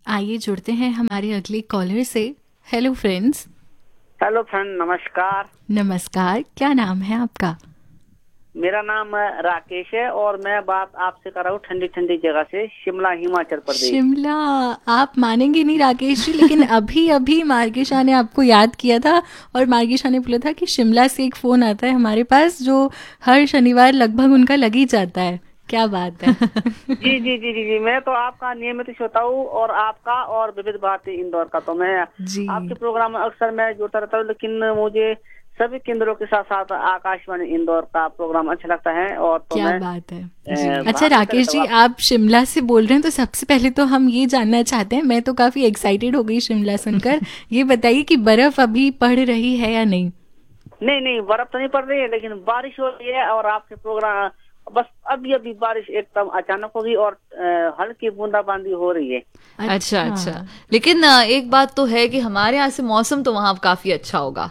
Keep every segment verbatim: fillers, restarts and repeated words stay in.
आइए जुड़ते हैं हमारे अगले कॉलर से। Hello friends. हेलो फ्रेंड, नमस्कार। नमस्कार, क्या नाम है आपका? मेरा नाम अ, राकेश है और मैं बात आपसे कर रहा हूँ ठंडी ठंडी जगह से, शिमला, हिमाचल प्रदेश। शिमला। आप मानेंगे नहीं राकेश जी, लेकिन अभी अभी मार्गिशा ने आपको याद किया था और मार्गिशा ने बोला था कि शिमला से एक फ़ोन आता है हमारे पास जो हर शनिवार लगभग उनका लग ही जाता है। क्या बात है। जी जी जी जी जी मैं तो आपका नियमित श्रोता हूँ, और आपका और विविध भारती इंदौर का तो मैं जी। आपके प्रोग्राम में अक्सर मैं जुड़ता रहता हूँ, लेकिन मुझे सभी केंद्रों के साथ साथ आकाशवाणी इंदौर का प्रोग्राम अच्छा लगता है, और तो क्या मैं बात है जी। अ, अच्छा भाग लेता राकेश रहता हूँ जी, आप। आप शिमला से बोल रहे हैं तो सबसे पहले तो हम ये जानना चाहते हैं, मैं तो काफ़ी एक्साइटेड हो गई शिमला सुनकर। ये बताइए कि बर्फ़ अभी पड़ रही है या नहीं? नहीं नहीं, बर्फ तो नहीं पड़ रही है, लेकिन बारिश हो रही है, और आपके प्रोग्राम बस अभी अभी बारिश एकदम अचानक होगी, और अ, हल्की बूंदाबांदी हो रही है। अच्छा अच्छा। अच्छा। लेकिन अ, एक बात तो है कि हमारे यहाँ से मौसम तो वहाँ काफी अच्छा होगा।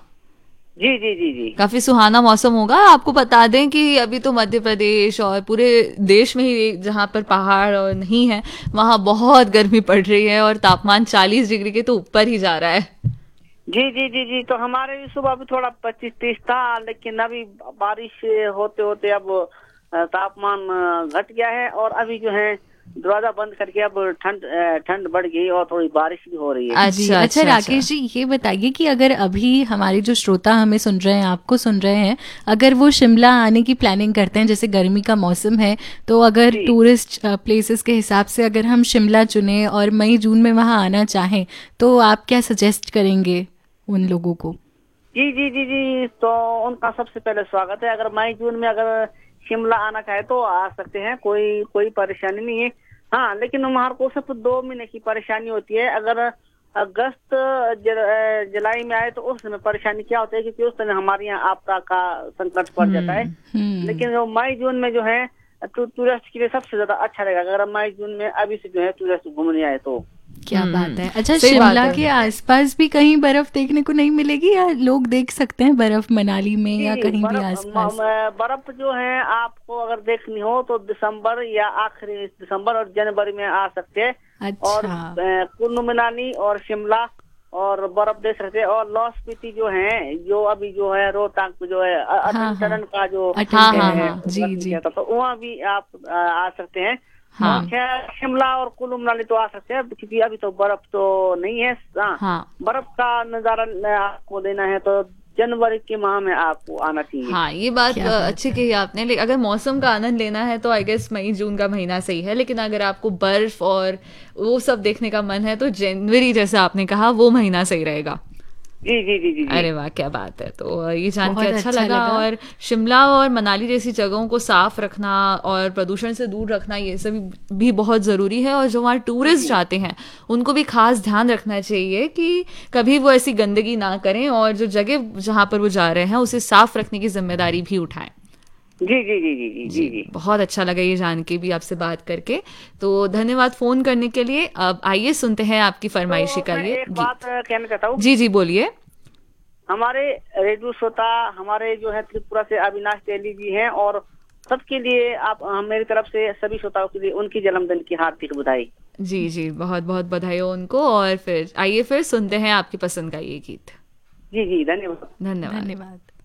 जी जी जी जी काफी सुहाना मौसम होगा। आपको बता दें कि अभी तो मध्य प्रदेश और पूरे देश में ही जहाँ पर पहाड़ और नहीं है वहाँ बहुत गर्मी पड़ रही है और तापमान चालीस डिग्री के तो ऊपर ही जा रहा है। जी जी जी जी तो हमारे भी सुबह भी थोड़ा पच्चीस तीस था, लेकिन अभी बारिश होते होते अब अ, तापमान अ, घट गया है, और अभी जो है दरवाजा बंद करके अब ठंड अ, ठंड बढ़ गई, और थोड़ी बारिश भी हो रही है। जी। अच्छा अच्छा अच्छा अच्छा। राकेश जी, ये बताइए कि अगर अभी हमारे जो श्रोता हमें सुन रहे हैं, आपको सुन रहे हैं, अगर वो शिमला आने की प्लानिंग करते हैं, जैसे गर्मी का मौसम है, तो अगर जी टूरिस्ट प्लेसेस के हिसाब से अगर हम शिमला चुने और मई जून में वहाँ आना चाहें, तो आप क्या सजेस्ट करेंगे उन लोगों को? जी जी जी जी तो उनका सबसे पहले स्वागत है। अगर मई जून में अगर शिमला आना चाहे तो आ सकते हैं, कोई कोई परेशानी नहीं है। हाँ, लेकिन हमारे को सिर्फ दो महीने की परेशानी होती है। अगर अगस्त जल, अ, जुलाई में आए तो उस समय परेशानी क्या होती है, क्योंकि उस समय हमारे यहाँ आपदा का संकट पड़ जाता है। हम्म। हम्म। लेकिन जो मई जून में जो है टू, टूरिस्ट के लिए सबसे ज्यादा अच्छा रहेगा, अगर मई जून में अभी से जो है टूरिस्ट घूमने आए तो। क्या हम्म बात है। हम्म, अच्छा, सही बात शिमला है। के आसपास भी कहीं बर्फ देखने को नहीं मिलेगी या लोग देख सकते हैं बर्फ मनाली में जी या जी कहीं भी बर्फ म- आसपास? म- बर्फ जो है आपको अगर देखनी हो तो दिसंबर या आखिरी दिसंबर और जनवरी में आ सकते हैं, और अच्छा। अ, कुल्लू मनाली और शिमला और बर्फ देख सकते हैं। और लॉस स्पीति जो है, जो अभी जो है रोहतांग पे जो है अ- हाँ अटल हाँ। टनल का जो अटल हाँ हाँ टनल, है, हाँ जी गठन जी। किया था, तो वहाँ भी आप अ, आ सकते हैं। और हाँ खैर शिमला और कुल्लू मनाली तो आ सकते हैं, क्योंकि अभी तो बर्फ तो नहीं है। हाँ, हाँ बर्फ का नजारा आपको लेना है तो जनवरी के माह में आपको आना चाहिए। हाँ, ये बात क्या अ, बात अच्छी है। कही आपने। लेकिन अगर मौसम का आनंद लेना है तो आई गेस मई जून का महीना सही है। लेकिन अगर आपको बर्फ और वो सब देखने का मन है तो जनवरी जैसा आपने कहा वो महीना सही रहेगा। जी जी जी जी जी अरे वाह, क्या बात है। तो ये जान के बहुत अच्छा अच्छा लगा। लगा। और शिमला और मनाली जैसी जगहों को साफ रखना और प्रदूषण से दूर रखना ये सब भी बहुत ज़रूरी है। और जो वहाँ जी टूरिस्ट जी जाते हैं उनको भी खास ध्यान रखना चाहिए कि कभी वो ऐसी गंदगी ना करें और जो जगह जहाँ पर वो जा रहे हैं उसे साफ रखने की जिम्मेदारी भी उठाएं। जी जी जी जी जी जी जी, जी बहुत अच्छा लगा ये जान के भी आपसे बात करके। तो धन्यवाद फ़ोन करने के लिए। अब आइए सुनते हैं आपकी फरमाइशी तो का मैं ये एक बात गीत। अ, कहना चाहता हूँ। जी जी बोलिए। हमारे रेडियो श्रोता हमारे जो है त्रिपुरा से अविनाश तेली जी हैं, और सबके लिए आप अ, मेरी तरफ से सभी श्रोताओं के लिए उनकी जन्मदिन की हार्दिक बधाई। जी जी, बहुत बहुत बधाई हो उनको। और फिर आइए फिर सुनते हैं आपकी पसंद का ये गीत। जी जी, धन्यवाद। धन्यवाद। धन्यवाद।